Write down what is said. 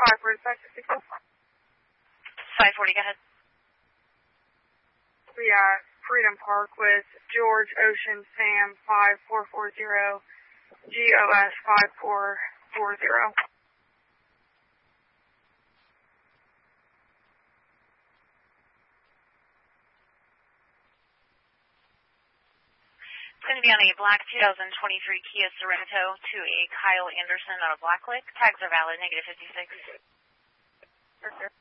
540, 540, go ahead. We are Freedom Park with George Ocean Sam 5440, GOS 5440. It's going to be on a black 2023 Kia Sorento to a Kyle Anderson out of Blacklick. Tags are valid, -56. Okay.